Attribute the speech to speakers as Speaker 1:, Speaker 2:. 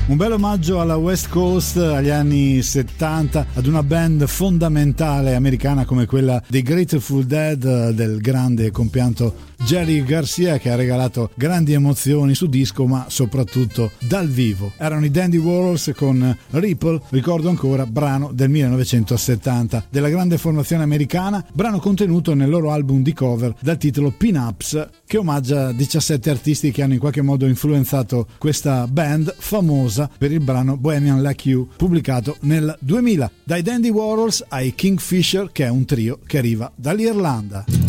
Speaker 1: Un bel omaggio alla West Coast, agli anni 70, ad una band fondamentale americana come quella dei Grateful Dead, del grande compianto Jerry Garcia, che ha regalato grandi emozioni su disco ma soprattutto dal vivo. Erano i Dandy Warhols con Ripple, ricordo ancora, brano del 1970 della grande formazione americana, brano contenuto nel loro album di cover dal titolo Pin Ups, che omaggia 17 artisti che hanno in qualche modo influenzato questa band famosa per il brano Bohemian Like You, pubblicato nel 2000. Dai Dandy Warhols ai Kingfisher, che è un trio che arriva dall'Irlanda.